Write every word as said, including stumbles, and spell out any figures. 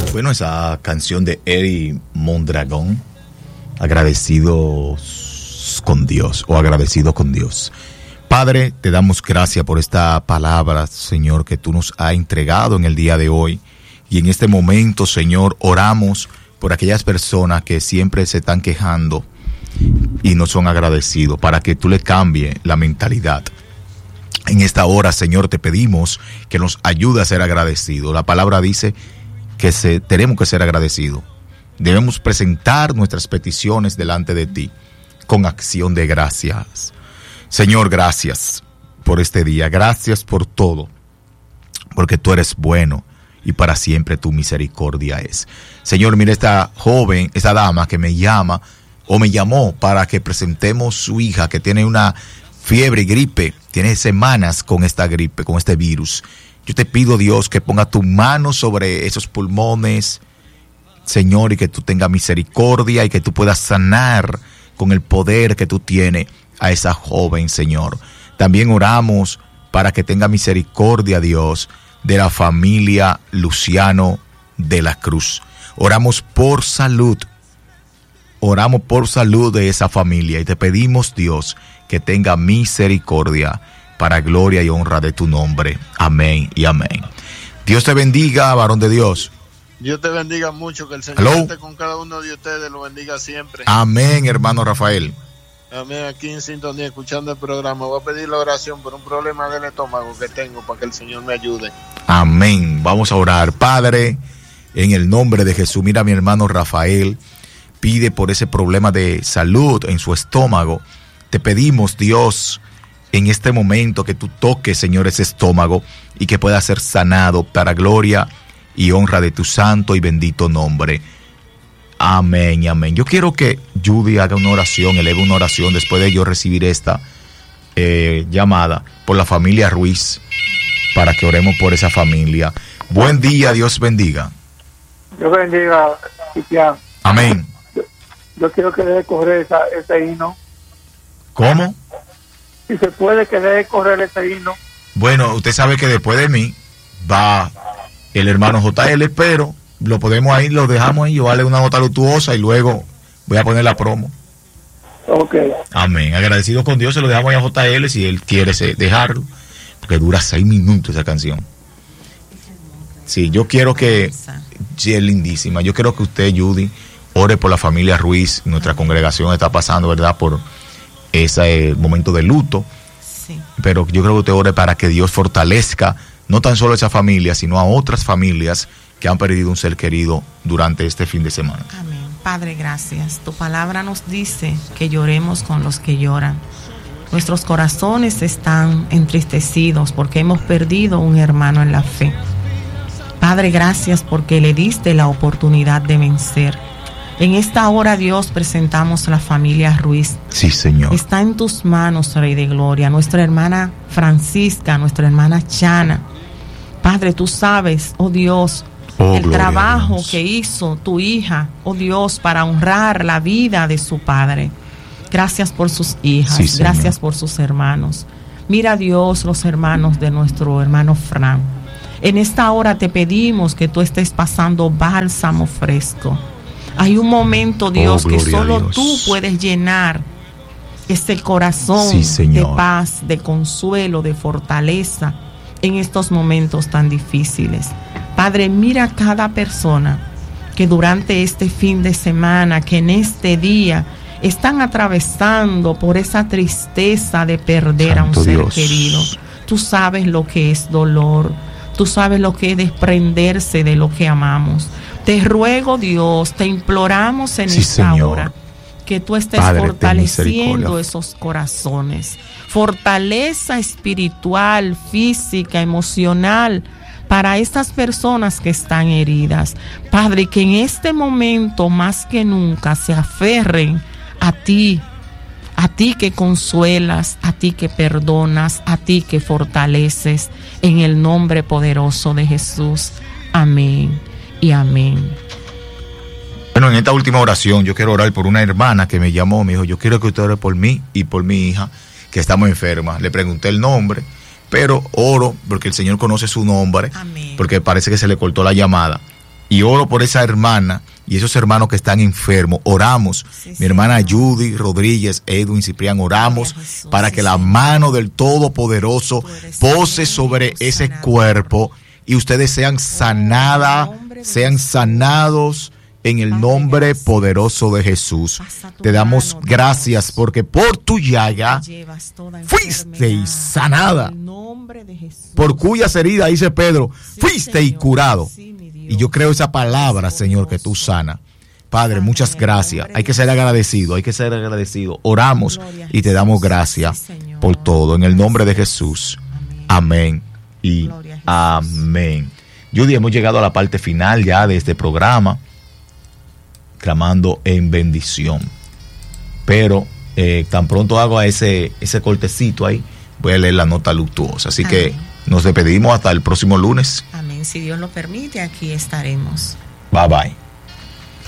Bueno, esa canción de Eddie Mondragón, agradecidos con Dios o agradecido con Dios. Padre, te damos gracias por esta palabra, Señor, que tú nos has entregado en el día de hoy. Y en este momento, Señor, oramos por aquellas personas que siempre se están quejando y no son agradecidos, para que tú le cambies la mentalidad. En esta hora, Señor, te pedimos que nos ayude a ser agradecidos. La palabra dice que se, tenemos que ser agradecidos. Debemos presentar nuestras peticiones delante de ti con acción de gracias. Señor, gracias por este día. Gracias por todo, porque tú eres bueno y para siempre tu misericordia es. Señor, mira esta joven, esta dama que me llama o me llamó para que presentemos su hija que tiene una fiebre y gripe. Tiene semanas con esta gripe, con este virus. Yo te pido, Dios, que ponga tu mano sobre esos pulmones, Señor, y que tú tengas misericordia y que tú puedas sanar con el poder que tú tienes a esa joven, Señor. También oramos para que tenga misericordia, Dios, de la familia Luciano de la Cruz. Oramos por salud. Oramos por salud de esa familia y te pedimos, Dios, que tenga misericordia para gloria y honra de tu nombre. Amén y amén. Dios te bendiga, varón de Dios. Dios te bendiga mucho, que el Señor Hello. esté con cada uno de ustedes, lo bendiga siempre. Amén, hermano Rafael. Amén, aquí en sintonía, escuchando el programa. Voy a pedir la oración por un problema del estómago que tengo, para que el Señor me ayude. Amén. Vamos a orar. Padre, en el nombre de Jesús, mira a mi hermano Rafael, pide por ese problema de salud en su estómago. Te pedimos, Dios, en este momento que tú toques, Señor, ese estómago y que pueda ser sanado para gloria y honra de tu santo y bendito nombre. Amén y amén. Yo quiero que Judy haga una oración, eleve una oración después de yo recibir esta eh, llamada por la familia Ruiz, para que oremos por esa familia. Buen día, Dios bendiga. Dios bendiga, Cristian. Amén. Yo, yo quiero que deje correr esa, ese himno. ¿Cómo? Si se puede, que deje correr ese himno. Bueno, usted sabe que después de mí va el hermano J L, pero lo podemos ahí, lo dejamos ahí, yo vale una nota luctuosa y luego voy a poner la promo. Ok. Amén. Agradecido con Dios, se lo dejamos ahí a J L si él quiere dejarlo, porque dura seis minutos esa canción. Sí, yo quiero que, sí, es lindísima. Yo quiero que usted, Judy, ore por la familia Ruiz. Nuestra congregación está pasando, ¿verdad?, por ese momento de luto. Sí. Pero yo creo que usted ore para que Dios fortalezca no tan solo a esa familia, sino a otras familias que han perdido un ser querido durante este fin de semana. Amén. Padre, gracias. Tu palabra nos dice que lloremos con los que lloran. Nuestros corazones están entristecidos porque hemos perdido un hermano en la fe. Padre, gracias porque le diste la oportunidad de vencer. En esta hora, Dios, presentamos a la familia Ruiz. Sí, Señor. Está en tus manos, Rey de Gloria. Nuestra hermana Francisca, nuestra hermana Chana. Padre, tú sabes, oh Dios, oh, el trabajo que hizo tu hija, oh Dios, para honrar la vida de su padre. Gracias por sus hijas, sí, gracias por sus hermanos. Mira, Dios, los hermanos de nuestro hermano Fran. En esta hora te pedimos que tú estés pasando bálsamo fresco. Hay un momento, Dios, oh, que solo Dios. Tú puedes llenar este corazón sí, de paz, de consuelo, de fortaleza en estos momentos tan difíciles. Padre, mira a cada persona que durante este fin de semana, que en este día están atravesando por esa tristeza de perder Santo a un ser Dios. Querido. Tú sabes lo que es dolor. Tú sabes lo que es desprenderse de lo que amamos. Te ruego, Dios, te imploramos en sí, esta Señor. Hora que tú estés Padre, fortaleciendo esos corazones. Fortaleza espiritual, física, emocional para estas personas que están heridas. Padre, que en este momento más que nunca se aferren a ti, a ti que consuelas, a ti que perdonas, a ti que fortaleces, en el nombre poderoso de Jesús. Amén y amén. Bueno, en esta última oración yo quiero orar por una hermana que me llamó, me dijo, yo quiero que usted ore por mí y por mi hija, que estamos enfermas. Le pregunté el nombre, pero oro porque el Señor conoce su nombre. Amén. Porque parece que se le cortó la llamada. y oro por esa hermana y esos hermanos que están enfermos. Oramos, sí, mi hermana Señor. Judy Rodríguez, Edwin, Ciprián, oramos Jesús, para sí, que la mano del Todopoderoso pose sobre ese cuerpo y ustedes sean sanadas, sean sanados en el nombre poderoso de Jesús. Te damos gracias porque por tu llaga fuiste sanada, por cuyas heridas, dice Pedro, fuiste y curado. Y yo creo esa palabra, Señor, que tú sana. Padre, muchas gracias. Hay que ser agradecido, hay que ser agradecido. Oramos y te damos gracias por todo. En el nombre de Jesús. Amén y amén. Judy, hemos llegado a la parte final ya de este programa, clamando en bendición. Pero eh, tan pronto hago ese, ese cortecito ahí, voy a leer la nota luctuosa. Así amén. Que nos despedimos hasta el próximo lunes. Amén. Si Dios lo permite, aquí estaremos. Bye bye.